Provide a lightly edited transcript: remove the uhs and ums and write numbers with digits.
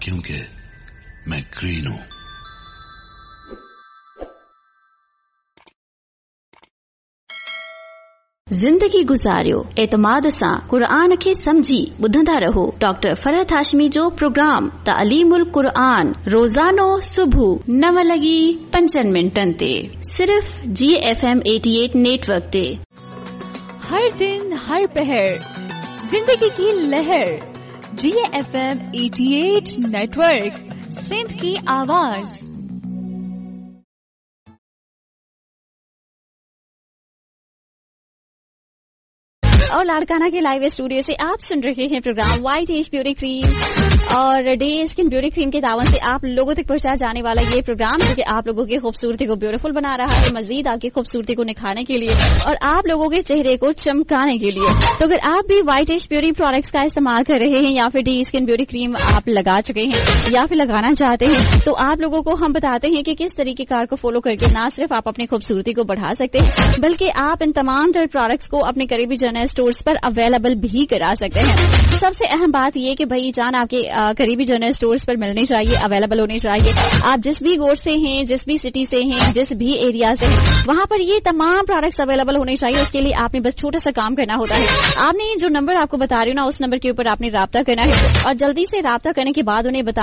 क्योंकि मैं ग्रीन हूं। जिंदगी गुज़ारियो एतमाद सां क़ुरान खे समझी ॿुधंदा रहो डॉक्टर फरहत हाशमी जो प्रोग्राम तालीमुल क़ुरान रोज़ानो सुबुह 9:05 ते सिर्फ़ GFM 88 नेटवर्क ते। हर दिन हर पहर जिंदगी की लहर GFM 88 नेटवर्क सिंध की आवाज। और लाड़काना के लाइव स्टूडियो से आप सुन रहे हैं programme white as beauty cream और डे स्किन ब्यूटी क्रीम के दावत से आप लोगों तक पहुंचाया जाने वाला ये प्रोग्राम जो कि आप लोगों की खूबसूरती को ब्यूटीफुल बना रहा है, मजीद आपकी खूबसूरती को निखारने के लिए और आप लोगों के चेहरे को चमकाने के लिए। तो अगर आप भी व्हाइट एज ब्यूटी प्रोडक्ट्स का इस्तेमाल कर रहे हैं या फिर डे स्किन ब्यूटी क्रीम आप लगा चुके हैं या फिर लगाना चाहते हैं, तो आप लोगों को हम बताते हैं कि किस तरीके कार को फॉलो करके ना सिर्फ आप अपनी खूबसूरती को बढ़ा सकते हैं बल्कि आप इन तमाम प्रोडक्ट्स को अपने करीबी जनरल स्टोर्स पर अवेलेबल भी करा सकते हैं। सबसे अहम बात ये कि भाई जान आपके करीबी जनरल स्टोर्स पर मिलने चाहिए, अवेलेबल होने चाहिए। आप जिस भी गोड से हैं, जिस भी सिटी से हैं, जिस भी एरिया से हैं, वहां पर ये तमाम प्रोडक्ट्स अवेलेबल होने चाहिए। उसके लिए आपने बस छोटा सा काम करना होता है। आपने जो नंबर आपको बता रही हूँ ना, उस नंबर के ऊपर आपने राब्ता करना है और जल्दी से राब्ता करने के बाद उन्हें बता